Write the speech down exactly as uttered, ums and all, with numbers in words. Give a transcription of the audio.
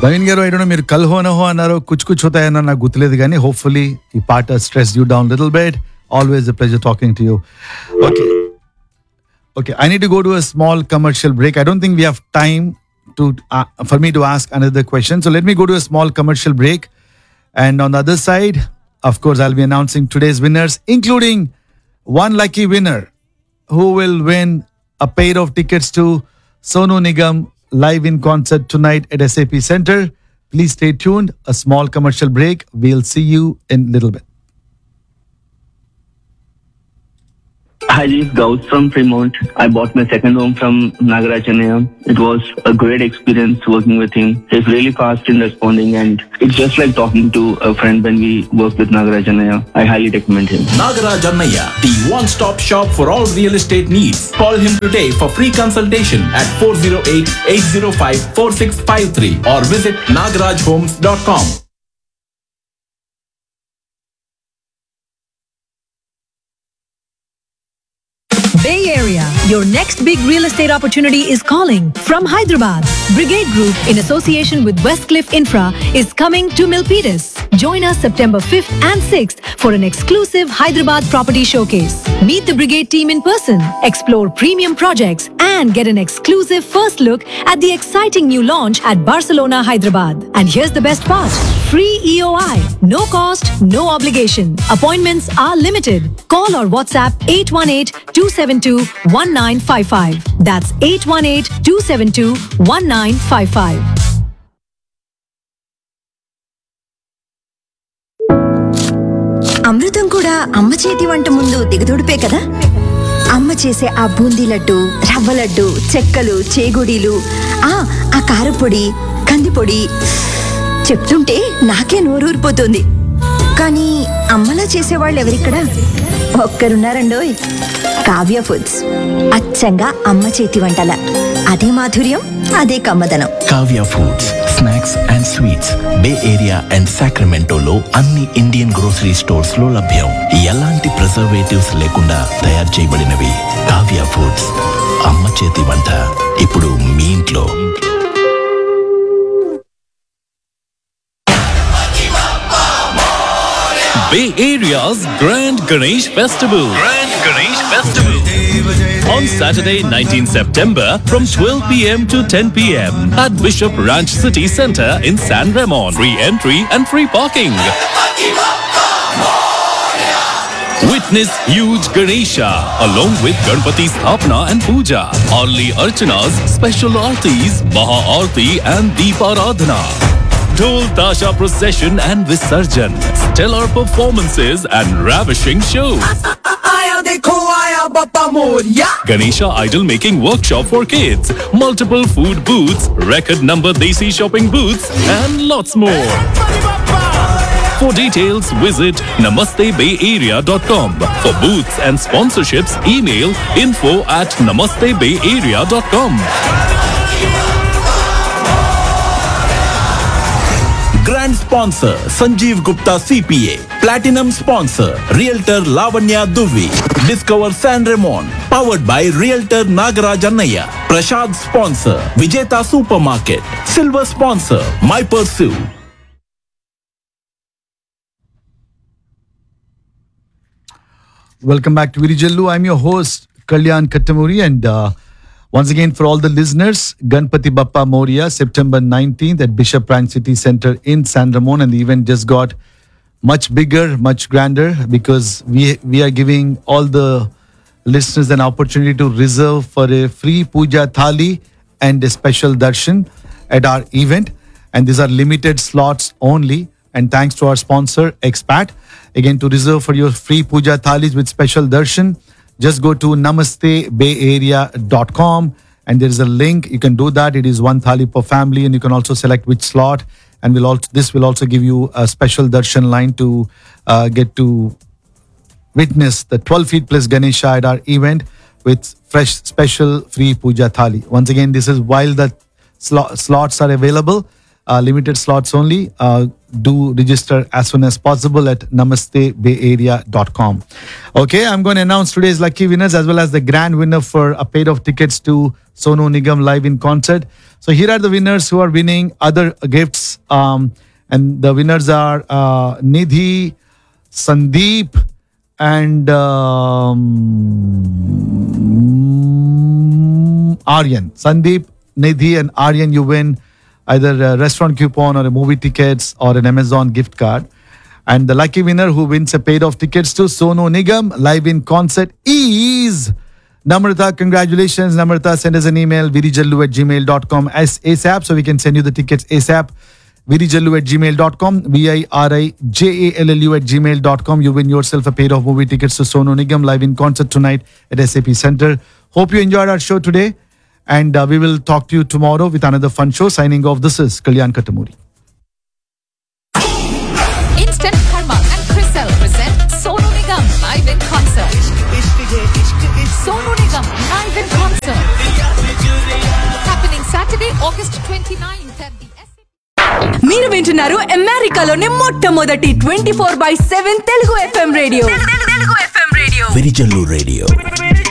భవీన్ గారు, I don't know మీరు కల్ హో నహో అన్నారో కుచ్ కుచ్ హోతా హై అన్నారో నాకు గుర్తులేదు కానీ హోప్ఫుల్లీ ఈ పాట stress you down little bit. Always a pleasure talking to you. Okay. Okay, I need to go to a small commercial break. I don't think we have time to uh, for me to ask another question. So let me go to a small commercial break. And on the other side, of course, I'll be announcing today's winners, including one lucky winner who will win a pair of tickets to Sonu Nigam live in concert tonight at S A P Center. Please stay tuned. A small commercial break. We'll see you in a little bit. Hi, this is Gauss from Fremont. I bought my second home from Nagaraj Annaya. It was a great experience working with him. He's really fast in responding, and it's just like talking to a friend when we work with Nagaraj Annaya. I highly recommend him. Nagaraj Annaya, the one-stop shop for all real estate needs. Call him today for free consultation at four oh eight, eight oh five, four six five three or visit nagaraj homes dot com. Bay Area, your next big real estate opportunity is calling. From Hyderabad, Brigade Group, in association with Westcliff Infra, is coming to Milpitas. Join us September fifth and sixth for an exclusive Hyderabad property showcase. Meet the Brigade team in person, explore premium projects, and get an exclusive first look at the exciting new launch at Barcelona, Hyderabad. And here's the best part. Free E O I. No cost, no obligation. Appointments are limited. Call or WhatsApp eight one eight, two seven two, one nine five five. That's eight one eight, two seven two, one nine five five. అమృతం కూడా అమ్మ చేతి వంట ముందు దిగదొడిపే కదా. అమ్మ చేసే ఆ బూందీ లడ్డు, రవ్వ లడ్డు, చెక్కలు, చేగుడీలు, ఆ ఆ కారపొడి, కందిపొడి చెప్తుంటే నాకే నోరూరిపోతుంది. కానీ అమ్మలా చేసేవాళ్ళు ఎవరిక్కడ? ఒక్కరున్నారండోయ్, కావ్య ఫుడ్స్. అచ్చంగా అమ్మ చేతి వంటల అదే మాధుర్యం, అదే కమ్మదనం. Kavya foods, snacks and sweets, bay area and సాక్రమెంటోలో అన్ని ఇండియన్ గ్రోసరీ స్టోర్స్ లో లభ్యం. ఎలాంటి ప్రిజర్వేటివ్స్ లేకుండా తయారు చేయబడినవి. కావ్య ఫుడ్స్, అమ్మ చేతి వంట ఇప్పుడు మీ ఇంట్లో. Bay Area's Grand Ganesh Festival. Grand Ganesh Festival. On Saturday, nineteenth September, from twelve p.m. to ten p.m. at Bishop Ranch City Center in San Ramon. Free entry and free parking. Witness huge Ganesha along with Ganpati Sthapna and Puja, Arli Archanas, special Aartis, Maha Aarti and Deeparadhana. Dhol Tasha procession and Visarjan, stellar performances and ravishing shows. Ganesha idol making workshop for kids, multiple food booths, record number Desi shopping booths and lots more. For details, visit namaste bay area dot com. For booths and sponsorships, email info at namaste bay area dot com. Grand sponsor Sanjeev Gupta C P A. Platinum sponsor Realtor Lavanya Duvi. Discover San Ramon. Powered by Realtor Nagaraj Annaya. Prashad sponsor Vijeta Supermarket. Silver sponsor My Pursue. Welcome back to Virijallu. I'm your host, Kalyan Kattamuri, and uh, once again, for all the listeners, Ganpati Bappa Moria, September nineteenth at Bishop Ranch City Center in San Ramon, and the event just got much bigger, much grander, because we we are giving all the listeners an opportunity to reserve for a free puja thali and a special darshan at our event, and these are limited slots only. And thanks to our sponsor, Expat. Again, to reserve for your free puja thalis with special darshan, just go to namaste bay area dot com and there is a link. You can do that. It is one thali per family, and you can also select which slot. And will also this will also give you a special darshan line to uh, get to witness the twelve feet plus Ganesha at our event with fresh special free puja thali. Once again, this is while the sl- slots are available. uh, limited slots only. Uh, do register as soon as possible at namaste bay area dot com. Okay, I'm going to announce today's lucky winners as well as the grand winner for a pair of tickets to Sonu Nigam live in concert. So here are the winners who are winning other gifts. Um, and the winners are uh, Nidhi, Sandeep, and um, Aryan. Sandeep, Nidhi, and Aryan, you win either a restaurant coupon or a movie tickets or an Amazon gift card. And the lucky winner who wins a pair of tickets to Sonu Nigam live in concert is Namrata. Congratulations, Namrata. Send us an email, virijallu at gmail dot com as ASAP, so we can send you the tickets ASAP. virijallu at gmail dot com, V I R I J A L L U at gmail dot com. You win yourself a pair of movie tickets to Sonu Nigam live in concert tonight at S A P Center. Hope you enjoyed our show today. And uh, we will talk to you tomorrow with another fun show. Signing off, this is Kalyan Kattamuri. Instant Karma and Crystal present Sonu Nigam live in concert. Sonu Nigam live in concert. Happening Saturday, August twenty-ninth at the S A P. మీరు వింటున్నారు అమెరికాలోని మొట్టమొదటి twenty four by seven Telugu FM radio Telugu FM radio Virijallu radio